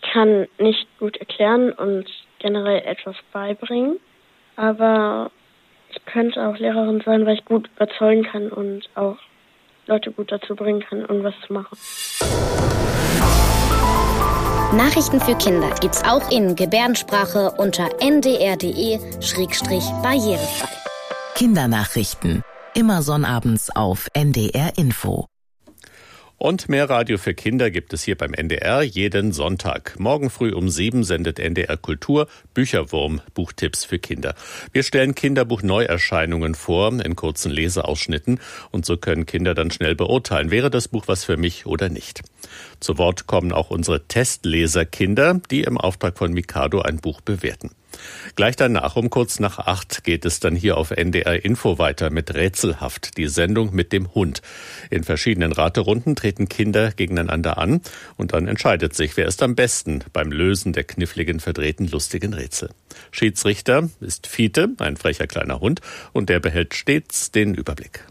kann nicht gut erklären und generell etwas beibringen, aber ich könnte auch Lehrerin sein, weil ich gut überzeugen kann und auch Leute gut dazu bringen kann, irgendwas zu machen. Nachrichten für Kinder gibt's auch in Gebärdensprache unter ndr.de/barrierefrei. Kindernachrichten. Immer sonnabends auf NDR Info. Und mehr Radio für Kinder gibt es hier beim NDR jeden Sonntag. Morgen früh um 7 sendet NDR Kultur Bücherwurm, Buchtipps für Kinder. Wir stellen Kinderbuch-Neuerscheinungen vor in kurzen Leseausschnitten und so können Kinder dann schnell beurteilen, wäre das Buch was für mich oder nicht. Zu Wort kommen auch unsere Testleserkinder, die im Auftrag von Mikado ein Buch bewerten. Gleich danach, um kurz nach 8, geht es dann hier auf NDR Info weiter mit Rätselhaft, die Sendung mit dem Hund. In verschiedenen Raterunden treten Kinder gegeneinander an und dann entscheidet sich, wer ist am besten beim Lösen der kniffligen, verdrehten, lustigen Rätsel. Schiedsrichter ist Fiete, ein frecher kleiner Hund, und der behält stets den Überblick.